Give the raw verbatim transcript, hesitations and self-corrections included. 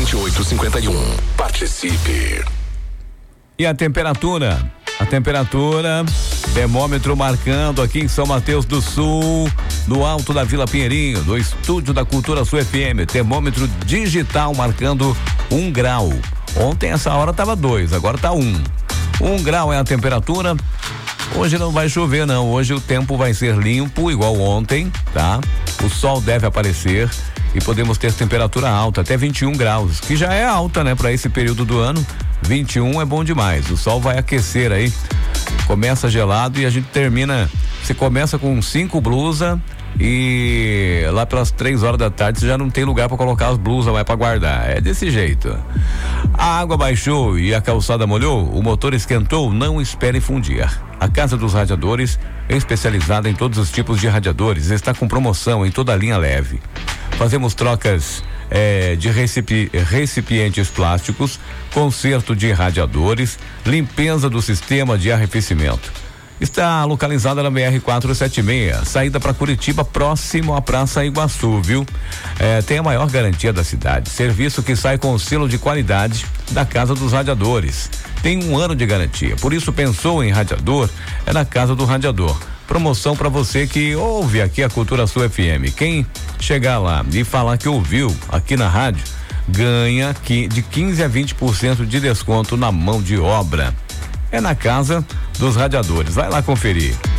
vinte e oito, cinquenta e um. Participe. E a temperatura? A temperatura, termômetro marcando aqui em São Mateus do Sul, no alto da Vila Pinheirinho, do estúdio da Cultura Sul F M, termômetro digital marcando um grau. Ontem essa hora tava dois, agora tá um. Um grau é a temperatura. Hoje não vai chover não, hoje o tempo vai ser limpo igual ontem, tá? O sol deve aparecer e podemos ter temperatura alta, até vinte e um graus, que já é alta, né, para esse período do ano. vinte e um é bom demais. O sol vai aquecer aí. Começa gelado e a gente termina. Você começa com cinco blusas e lá pelas três horas da tarde você já não tem lugar para colocar as blusas mais para guardar. É desse jeito. A água baixou e a calçada molhou, o motor esquentou, não espere fundir. A Casa dos Radiadores, especializada em todos os tipos de radiadores, está com promoção em toda a linha leve. Fazemos trocas eh, de recipi- recipientes plásticos, conserto de radiadores, limpeza do sistema de arrefecimento. Está localizada na B R quatrocentos e setenta e seis, saída para Curitiba, próximo à Praça Iguaçu, viu? É, tem a maior garantia da cidade. Serviço que sai com o selo de qualidade da Casa dos Radiadores. Tem um ano de garantia. Por isso, pensou em radiador? É na Casa do Radiador. Promoção para você que ouve aqui a Cultura Sul F M. Quem chegar lá e falar que ouviu aqui na rádio, ganha aqui de quinze a vinte por cento de desconto na mão de obra. É na Casa dos Radiadores. Vai lá conferir.